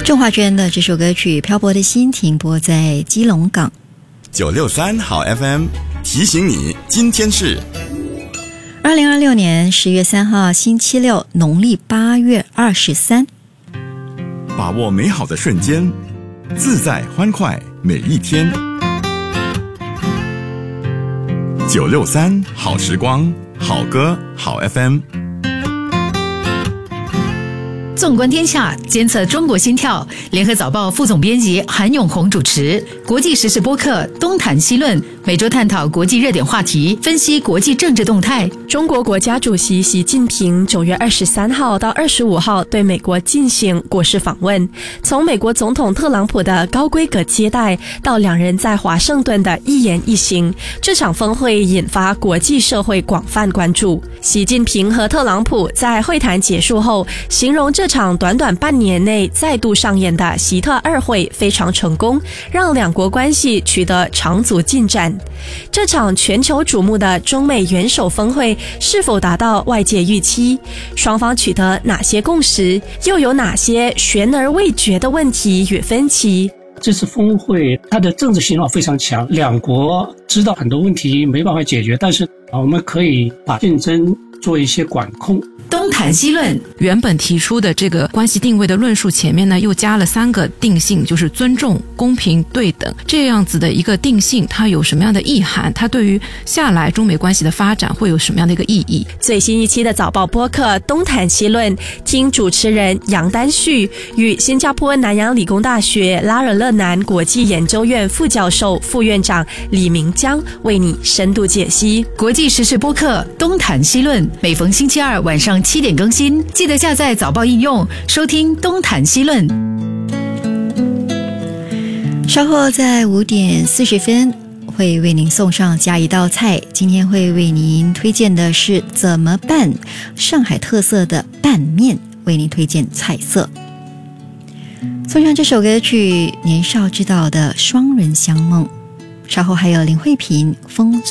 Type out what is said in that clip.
郑华娟的这首歌曲《漂泊的心》停播在基隆港。 963好 FM 提醒你，今天是 2026年10月3号星期六，农历8月23。 把握美好的瞬间，自在欢快每一天。963好时光，好歌好 FM。 纵观天下，监测中国心跳。联合早报副总编辑韩永红主持国际时事播客东谈西论，每周探讨国际热点话题，分析国际政治动态。 中国国家主席习近平9月23号到25号对美国进行国事访问，从美国总统特朗普的高规格接待到两人在华盛顿的一言一行，这场峰会引发国际社会广泛关注。习近平和特朗普在会谈结束后形容这场短短半年内再度上演的习特二会非常成功，让两国关系取得长足进展。这场全球瞩目的中美元首峰会是否达到外界预期？双方取得哪些共识？又有哪些悬而未决的问题与分歧？ 这次峰会它的政治信号非常强，两国知道很多问题没办法解决，但是我们可以把竞争做一些管控。 东谈西论， 原本提出的这个关系定位的论述前面呢，又加了3个定性，就是尊重、公平、对等，这样子的一个定性，它有什么样的意涵？它对于下来中美关系的发展会有什么样的一个意义？ 最新一期的早报播客东谈西论，听主持人杨丹旭与新加坡南洋理工大学拉尔勒南国际研究院副教授、副院长李明江为你深度解析。 国际时事播客东谈西论，每逢星期二晚上7点更新，记得下载早报应用收听东谈西论。 稍后在5点40分会为您送上加一道菜，今天会为您推荐的是怎么办上海特色的拌面，为您推荐菜色。送上这首歌曲年少知道的双人相梦，稍后还有林慧萍风中